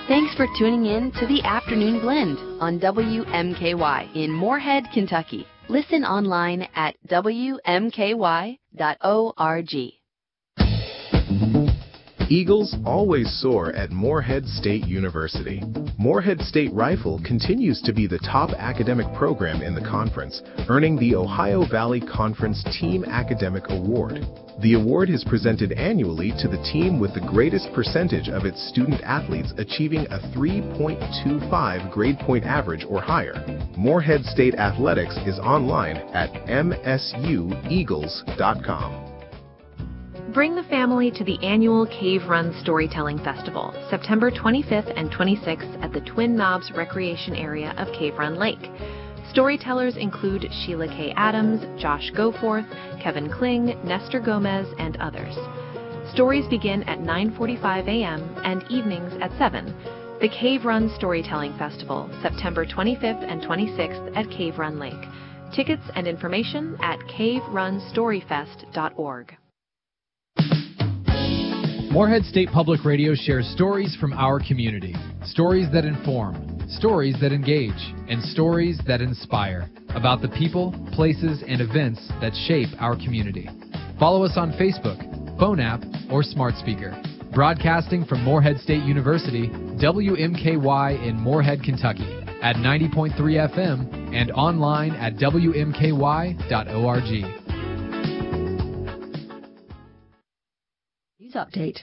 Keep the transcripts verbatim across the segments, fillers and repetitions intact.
Thanks for tuning in to the Afternoon Blend on W M K Y in Moorhead, Kentucky. Listen online at W M K Y dot org. Eagles always soar at Moorhead State University. Moorhead State Rifle continues to be the top academic program in the conference, earning the Ohio Valley Conference Team Academic Award. The award is presented annually to the team with the greatest percentage of its student athletes achieving a three point two five grade point average or higher. Moorhead State Athletics is online at M S U eagles dot com. Bring the family to the annual Cave Run Storytelling Festival, September twenty-fifth and twenty-sixth at the Twin Knobs Recreation Area of Cave Run Lake. Storytellers include Sheila K. Adams, Josh Goforth, Kevin Kling, Nestor Gomez, and others. Stories begin at nine forty-five a.m. and evenings at seven. The Cave Run Storytelling Festival, September twenty-fifth and twenty-sixth at Cave Run Lake. Tickets and information at cave run story fest dot org. Moorhead State Public Radio shares stories from our community. Stories that inform, stories that engage, and stories that inspire about the people, places, and events that shape our community. Follow us on Facebook, phone app, or smart speaker. Broadcasting from Moorhead State University, W M K Y in Moorhead, Kentucky at ninety point three F M and online at W M K Y dot org. News update.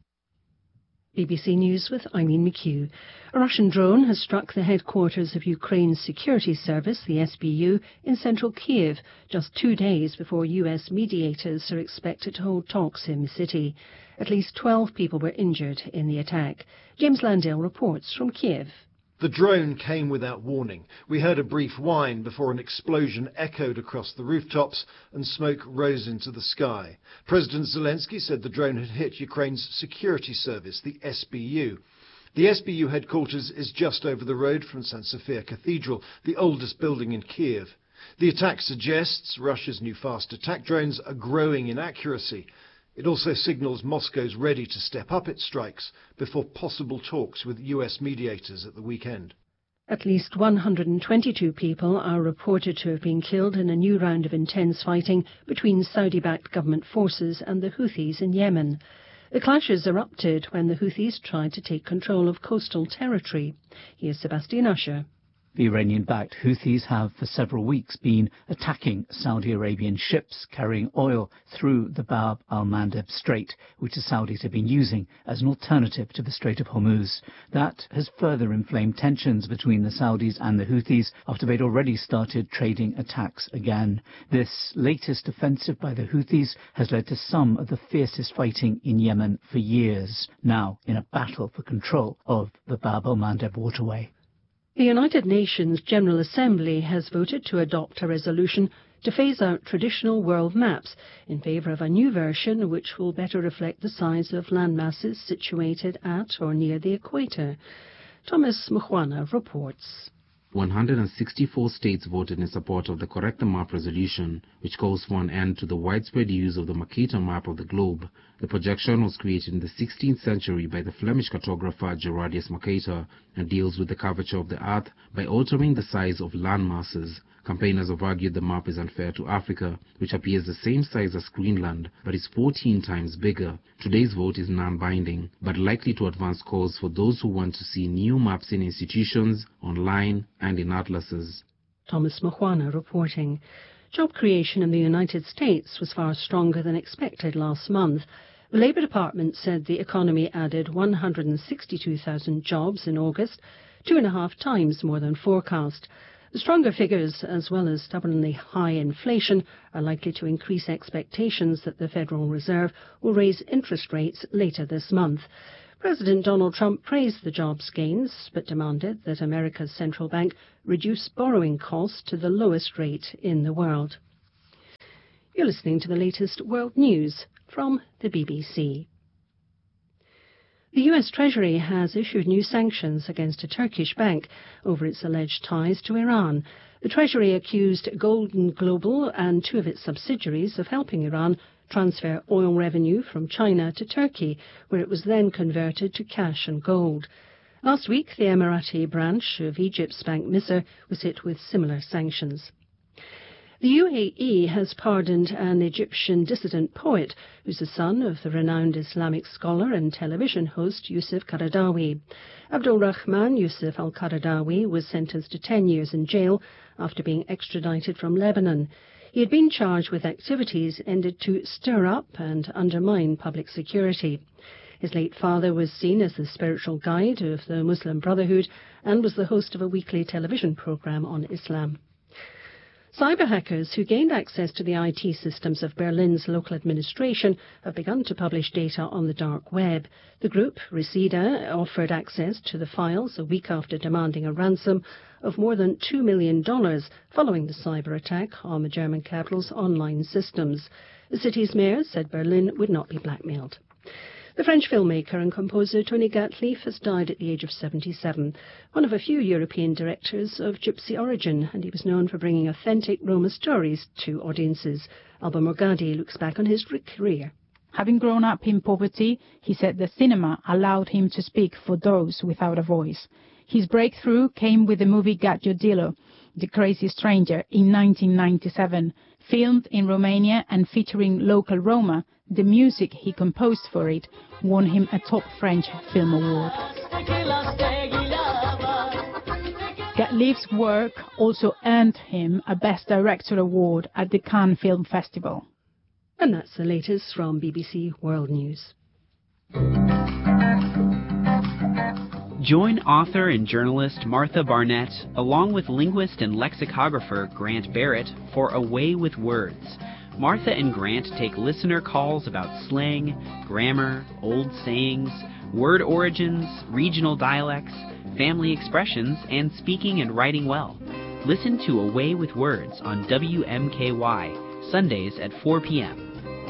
B B C News with Eileen McHugh. A Russian drone has struck the headquarters of Ukraine's security service, the S B U, in central Kiev, just two days before U S mediators are expected to hold talks in the city. At least twelve people were injured in the attack. James Landale reports from Kiev. The drone came without warning. We heard a brief whine before an explosion echoed across the rooftops and smoke rose into the sky. President Zelensky said the drone had hit Ukraine's security service, the S B U. The S B U headquarters is just over the road from Saint Sophia Cathedral, the oldest building in Kiev. The attack suggests Russia's new fast attack drones are growing in accuracy. It also signals Moscow's ready to step up its strikes before possible talks with U S mediators at the weekend. At least one hundred twenty-two people are reported to have been killed in a new round of intense fighting between Saudi-backed government forces and the Houthis in Yemen. The clashes erupted when the Houthis tried to take control of coastal territory. Here's Sebastian Usher. The Iranian-backed Houthis have for several weeks been attacking Saudi Arabian ships carrying oil through the Bab al-Mandeb Strait, which the Saudis have been using as an alternative to the Strait of Hormuz. That has further inflamed tensions between the Saudis and the Houthis after they'd already started trading attacks again. This latest offensive by the Houthis has led to some of the fiercest fighting in Yemen for years, now in a battle for control of the Bab al-Mandeb waterway. The United Nations General Assembly has voted to adopt a resolution to phase out traditional world maps in favour of a new version which will better reflect the size of landmasses situated at or near the equator. Thomas Mukwana reports. one hundred sixty-four states voted in support of the Correct the Map resolution, which calls for an end to the widespread use of the Mercator map of the globe. The projection was created in the sixteenth century by the Flemish cartographer Gerardus Mercator and deals with the curvature of the earth by altering the size of land masses. Campaigners have argued the map is unfair to Africa, which appears the same size as Greenland, but is fourteen times bigger. Today's vote is non-binding, but likely to advance cause for those who want to see new maps in institutions, online, and in atlases. Thomas Mukwana reporting. Job creation in the United States was far stronger than expected last month. The Labour Department said the economy added one hundred sixty-two thousand jobs in August, two and a half times more than forecast. The stronger figures, as well as stubbornly high inflation, are likely to increase expectations that the Federal Reserve will raise interest rates later this month. President Donald Trump praised the jobs gains, but demanded that America's central bank reduce borrowing costs to the lowest rate in the world. You're listening to the latest world news from the B B C. The U S Treasury has issued new sanctions against a Turkish bank over its alleged ties to Iran. The Treasury accused Golden Global and two of its subsidiaries of helping Iran transfer oil revenue from China to Turkey, where it was then converted to cash and gold. Last week, the Emirati branch of Egypt's Bank Misr was hit with similar sanctions. The U A E has pardoned an Egyptian dissident poet who's the son of the renowned Islamic scholar and television host Yusuf Qaradawi. Abdul Rahman Yusuf al-Qaradawi was sentenced to ten years in jail after being extradited from Lebanon. He had been charged with activities intended to stir up and undermine public security. His late father was seen as the spiritual guide of the Muslim Brotherhood and was the host of a weekly television program on Islam. Cyber hackers who gained access to the I T systems of Berlin's local administration have begun to publish data on the dark web. The group, Reseda, offered access to the files a week after demanding a ransom of more than two million dollars following the cyber attack on the German capital's online systems. The city's mayor said Berlin would not be blackmailed. The French filmmaker and composer Tony Gatliff has died at the age of seventy-seven, one of a few European directors of gypsy origin, and he was known for bringing authentic Roma stories to audiences. Alba Morgadi looks back on his career. Having grown up in poverty, he said the cinema allowed him to speak for those without a voice. His breakthrough came with the movie Gadjodilo, The Crazy Stranger, in nineteen ninety-seven. Filmed in Romania and featuring local Roma, the music he composed for it won him a top French film award. Gatliff's work also earned him a Best Director award at the Cannes Film Festival. And that's the latest from B B C World News. Join author and journalist Martha Barnett, along with linguist and lexicographer Grant Barrett, for A Way with Words. Martha and Grant take listener calls about slang, grammar, old sayings, word origins, regional dialects, family expressions, and speaking and writing well. Listen to A Way with Words on W M K Y, Sundays at four p.m.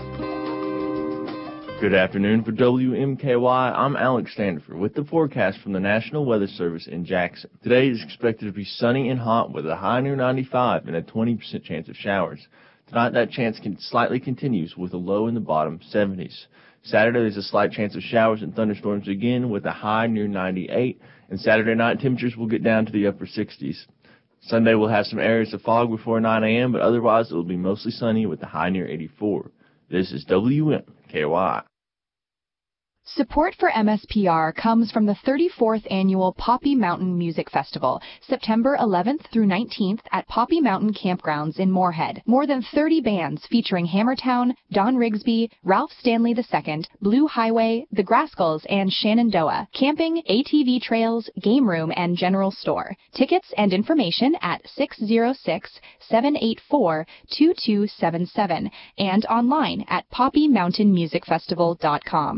Good afternoon for W M K Y. I'm Alex Standiford with the forecast from the National Weather Service in Jackson. Today is expected to be sunny and hot with a high near ninety-five and a twenty percent chance of showers. Tonight that chance can slightly continues with a low in the bottom seventies. Saturday there's a slight chance of showers and thunderstorms again with a high near ninety-eight, and Saturday night temperatures will get down to the upper sixties. Sunday we'll have some areas of fog before nine a.m., but otherwise it will be mostly sunny with a high near eighty-four. This is W M K Y. Support for M S P R comes from the thirty-fourth Annual Poppy Mountain Music Festival, September eleventh through nineteenth at Poppy Mountain Campgrounds in Moorhead. More than thirty bands featuring Hammertown, Don Rigsby, Ralph Stanley the Second, Blue Highway, The Grascals, and Shenandoah. Camping, A T V trails, game room, and general store. Tickets and information at six oh six, seven eight four, two two seven seven and online at poppy mountain music festival dot com.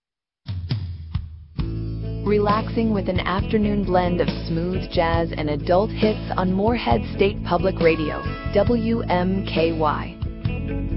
Relaxing with an afternoon blend of smooth jazz and adult hits on Moorhead State Public Radio, W M K Y.